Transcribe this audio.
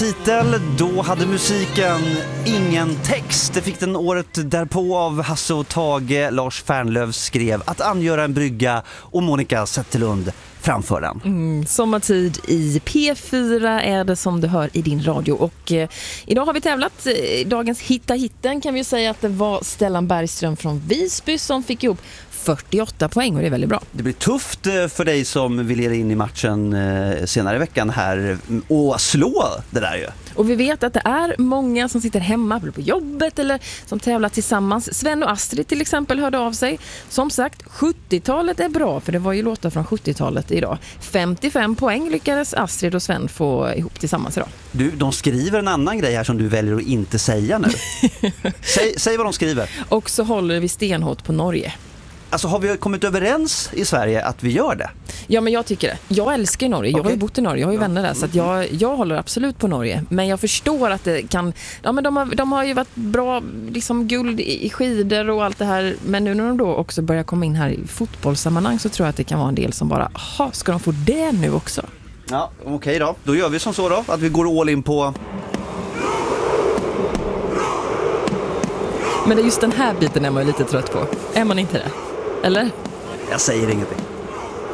Titel, då hade musiken ingen text. Det fick den året därpå av Hasse och Tage. Lars Fernlöf skrev att angöra en brygga och Monica Zetterlund framför den. Sommartid i P4 är det som du hör i din radio. Och idag har vi tävlat. Dagens hitten kan vi säga att det var Stellan Bergström från Visby som fick ihop 48 poäng och det är väldigt bra. Det blir tufft för dig som vill ge dig in i matchen senare i veckan här och slå det där ju. Och vi vet att det är många som sitter hemma på jobbet eller som tävlar tillsammans. Sven och Astrid till exempel hörde av sig. Som sagt, 70-talet är bra för det var ju låtar från 70-talet idag. 55 poäng lyckades Astrid och Sven få ihop tillsammans idag. Du, de skriver en annan grej här som du väljer att inte säga nu. Säg vad de skriver. Och så håller vi stenhårt på Norge. Alltså har vi kommit överens i Sverige att vi gör det? Ja, men jag tycker det. Jag älskar Norge. Jag har ju bott i Norge. Jag har ju vänner där. Så att jag håller absolut på Norge. Men jag förstår att det kan... Ja, men de har ju varit bra liksom guld i skidor och allt det här. Men nu när de då också börjar komma in här i fotbollssammanhang så tror jag att det kan vara en del som bara... ska de få det nu också? Ja, okej då. Då gör vi som så då. Att vi går all in på... Men det är just den här biten är man ju lite trött på. Är man inte det? Eller? Jag säger ingenting.